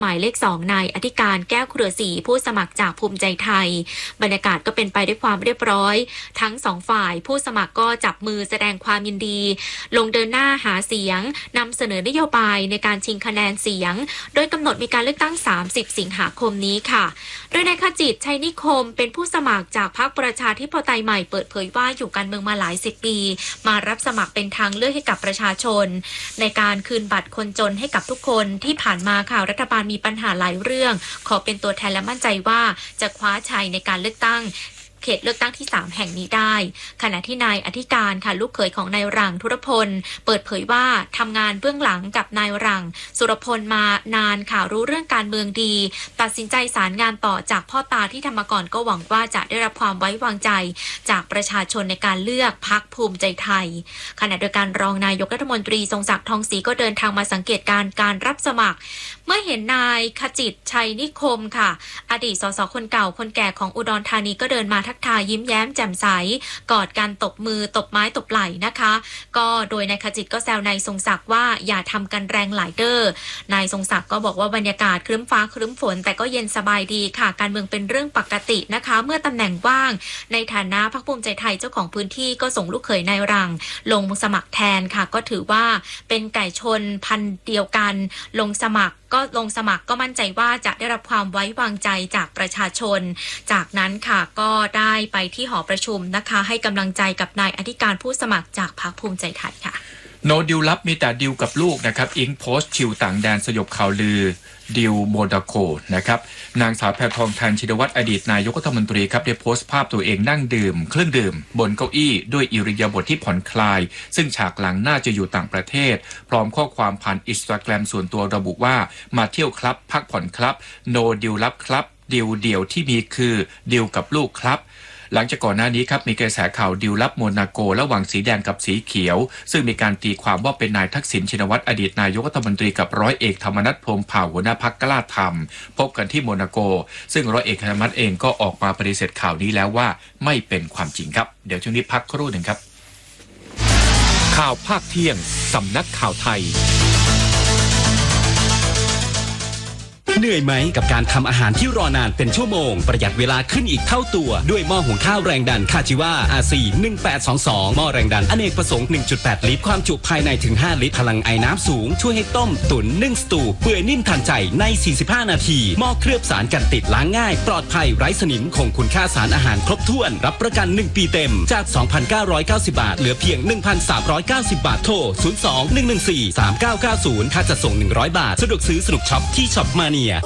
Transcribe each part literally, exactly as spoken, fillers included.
หมายเลขสองนายอธิการแก้วเครือศรีผู้สมัครจากภูมิใจไทยบรรยากาศก็เป็นไปด้วยความเรียบร้อยทั้งสองฝ่ายผู้สมัครก็จับมือแสดงความยินดีลงเดินหน้าหาเสียงนำเสนอนโยบายในการชิงคะแนนเสียงโดยกำหนดมีการเลือกตั้งสามสิบสิงหาคมนี้ค่ะโดยนายขจิตชัยนิคมเป็นผู้สมัครจากพรรคประชาธิปไตยใหม่เปิดเผยว่าอยู่การเมืองมาหลายสิบปีมารับสมัครเป็นทางเลือกให้กับประชาชนในการคืนบัตรคนจนให้กับทุกคนที่ผ่านมาค่ะรัฐบาลมีปัญหาหลายเรื่องขอเป็นตัวแทนและมั่นใจว่าจะคว้าชัยในการเลือกตั้งเขตเลือกตั้งที่สามแห่งนี้ได้ขณะที่นายอธิการค่ะลูกเขยของนายหลังธุรพลเปิดเผยว่าทำงานเบื้องหลังกับนายหลังสุรพลมานานค่ะรู้เรื่องการเมืองดีตัดสินใจสารงานต่อจากพ่อตาที่ทำมาก่อนก็หวังว่าจะได้รับความไว้วางใจจากประชาชนในการเลือกพรรคภูมิใจไทยขณะเดียวกันรองนายกรัฐมนตรีทรงศักดิ์ทองศรีก็เดินทางมาสังเกตการการรับสมัครเมื่อเห็นนายขจิตชัยนิคมค่ะอดีตสสคนเก่าคนแก่ของอุดรธานีก็เดินมาทักทายยิ้มแย้มแจ่มใสกอดกันตบมือตบไม้ตบไหล่นะคะก็โดยนายขจิตก็แซวนายทรงศักดิ์ว่าอย่าทำกันแรงหลายเด้อนายทรงศักดิ์ก็บอกว่าบรรยากาศครึ้มฟ้าครึ้มฝนแต่ก็เย็นสบายดีค่ะการเมืองเป็นเรื่องปกตินะคะเมื่อตำแหน่งว่างในฐานะพรรคภูมิใจไทยเจ้าของพื้นที่ก็ส่งลูกเขยนายหลังลงสมัครแทนค่ะก็ถือว่าเป็นไก่ชนพันธุ์เดียวกันลงสมัครก็ลงสมัครก็มั่นใจว่าจะได้รับความไว้วางใจจากประชาชนจากนั้นค่ะก็ได้ไปที่หอประชุมนะคะให้กำลังใจกับนายอธิการผู้สมัครจากพรรคภูมิใจไทยค่ะโนดิวลับมีแต่ดิวกับลูกนะครับอิงโพสต์ชิวต่างแดนสยบข่าวลือดิวโมนาโกนะครับนางสาวแพทองธารชินวัตรอดีตนายกรัฐมนตรีครับได้โพสต์ภาพตัวเองนั่งดื่มเครื่องดื่มบนเก้าอี้ด้วยอิริยาบถที่ผ่อนคลายซึ่งฉากหลังน่าจะอยู่ต่างประเทศพร้อมข้อความผ่านอินสตาแกรมส่วนตัวระบุว่ามาเที่ยวครับพักผ่อนครับโนดิวลับครับดิวเดี่ยวที่มีคือดิวกับลูกครับหลังจากก่อนหน้านี้ครับมีกระแสข่าวดิวลับโมนาโกระหว่างสีแดงกับสีเขียวซึ่งมีการตีความว่าเป็นนายทักษิณชินวัตรอดีตนายกรัฐมนตรีกับร้อยเอกธรรมนัสพรหมเผ่าหัวหน้าพรรคกล้าธรรมพบกันที่โมนาโกซึ่งร้อยเอกธรรมนัสเองก็ออกมาปฏิเสธข่าวนี้แล้วว่าไม่เป็นความจริงครับเดี๋ยวช่วงนี้พักครู่หนึ่งครับข่าวภาคเที่ยงสำนักข่าวไทยเหนื่อยไหมกับการทำอาหารที่รอนานเป็นชั่วโมงประหยัดเวลาขึ้นอีกเท่าตัวด้วยหม้อหุงข้าวแรงดันคาจิวา อาร์ ซี หนึ่งแปดสองสองหม้อแรงดันอเนกประสงค์ หนึ่งจุดแปด ลิตรความจุภายในถึงห้าลิตรพลังไอน้ำสูงช่วยให้ต้มตุ๋นนึ่งสตูเปื่อยนิ่มทันใจในสี่สิบห้านาทีหม้อเคลือบสารกันติดล้างง่ายปลอดภัยไร้สนิมคงคุณค่าสารอาหารครบถ้วนรับประกันหนึ่งปีเต็มจาก สองพันเก้าร้อยเก้าสิบ บาทเหลือเพียง หนึ่งพันสามร้อยเก้าสิบ บาทโทรศูนย์ สอง หนึ่ง หนึ่ง สี่ สาม เก้า เก้า ศูนย์ค่าจัดส่งหนึ่งร้อยบาทสะดวกซื้อสนุกช็อปที่ช็อปมาเนีย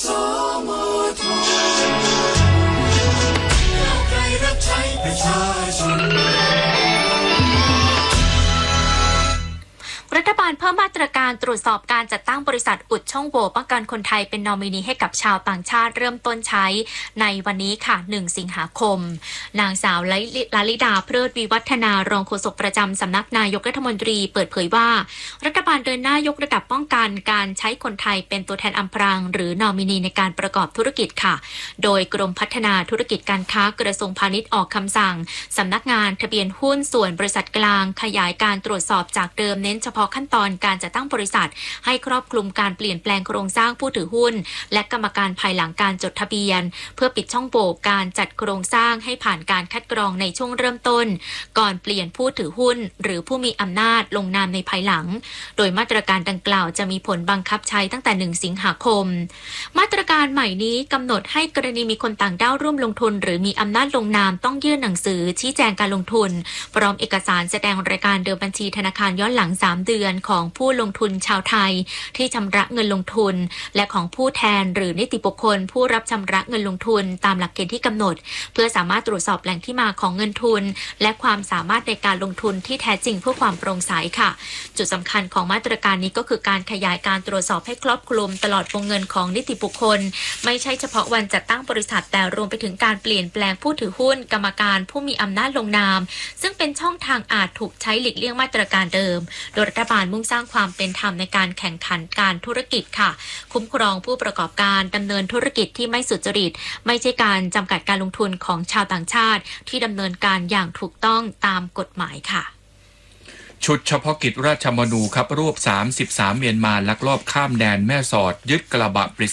รัฐบาลเพิ่มมาตรการตรวจสอบการจัดตั้งบริษัทอุดช่องโหว่ป้องกันคนไทยเป็นนอมินีให้กับชาวต่างชาติเริ่มต้นใช้ในวันนี้ค่ะหนึ่งสิงหาคมนางสาวลลิดาเพลิดวิวัฒนารองโฆษกประจำสำนักนายกรัฐมนตรีเปิดเผยว่ารัฐบาลเดินหน้ายกระดับป้องกันการใช้คนไทยเป็นตัวแทนอำพรางหรือนอมินีในการประกอบธุรกิจค่ะโดยกรมพัฒนาธุรกิจการค้ากระทรวงพาณิชย์ออกคำสั่งสำนักงานทะเบียนหุ้นส่วนบริษัทกลางขยายการตรวจสอบจากเดิมเน้นเฉพาะขั้นตอนการจัดตั้งบริษัทให้ครอบคลุมการเปลี่ยนแปลงโครงสร้างผู้ถือหุ้นและกรรมการภายหลังการจดทะเบียนเพื่อปิดช่องโหว่การจัดโครงสร้างให้ผ่านการคัดกรองในช่วงเริ่มต้นก่อนเปลี่ยนผู้ถือหุ้นหรือผู้มีอำนาจลงนามในภายหลังโดยมาตรการดังกล่าวจะมีผลบังคับใช้ตั้งแต่หนึ่งสิงหาคมมาตรการใหม่นี้กำหนดให้กรณีมีคนต่างด้าวร่วมลงทุนหรือมีอำนาจลงนามต้องยื่นหนังสือชี้แจงการลงทุนพร้อมเอกสารแสดงรายการเดิมบัญชีธนาคารย้อนหลังสามเดือนของผู้ลงทุนชาวไทยที่ชำระเงินลงทุนและของผู้แทนหรือนิติบุคคลผู้รับชำระเงินลงทุนตามหลักเกณฑ์ที่กำหนดเพื่อสามารถตรวจสอบแหล่งที่มาของเงินทุนและความสามารถในการลงทุนที่แท้จริงเพื่อความโปร่งใสค่ะจุดสำคัญของมาตรการนี้ก็คือการขยายการตรวจสอบให้ครอบคลุมตลอดวงเงินของนิติบุคคลไม่ใช่เฉพาะวันจัดตั้งบริษัทแต่รวมไปถึงการเปลี่ยนแปลงผู้ถือหุ้นกรรมการผู้มีอำนาจลงนามซึ่งเป็นช่องทางอาจถูกใช้หลีกเลี่ยงมาตรการเดิมโดยรัฐบาลมุ่งสร้างความเป็นธรรมในการแข่งขันการธุรกิจค่ะคุ้มครองผู้ประกอบการดำเนินธุรกิจที่ไม่สุจริตไม่ใช่การจำกัดการลงทุนของชาวต่างชาติที่ดำเนินการอย่างถูกต้องตามกฎหมายค่ะชุดเฉพาะกิจราชมนูครับรวบสามสิบสามเมียนมาลักลอบข้ามแดนแม่สอดยึดกระบะปริ